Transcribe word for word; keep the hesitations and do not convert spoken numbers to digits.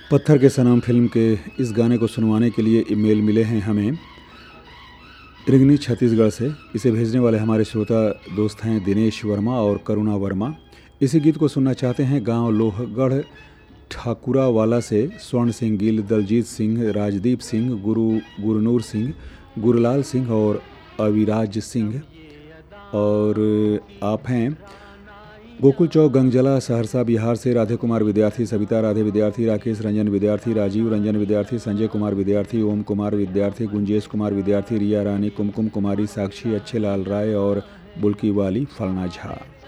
पत्थर के सनम फिल्म के इस गाने को सुनवाने के लिए ईमेल मिले हैं हमें रिंगनी छत्तीसगढ़ से। इसे भेजने वाले हमारे श्रोता दोस्त हैं दिनेश वर्मा और करुणा वर्मा। इसी गीत को सुनना चाहते हैं गांव लोहगढ़ ठाकुरावाला से स्वर्ण सिंह गिल, दलजीत सिंह, राजदीप सिंह, गुरु गुरनूर सिंह, गुरलाल सिंह और अविराज सिंह। और आप हैं गोकुल चौक गंगजला सहरसा बिहार से राधे कुमार विद्यार्थी, सविता राधे विद्यार्थी, राकेश रंजन विद्यार्थी, राजीव रंजन विद्यार्थी, संजय कुमार विद्यार्थी, ओम कुमार विद्यार्थी, गुंजेश कुमार विद्यार्थी, रिया रानी, कुमकुम कुमारी, साक्षी अच्छे लाल राय और बुल्की वाली फलना झा।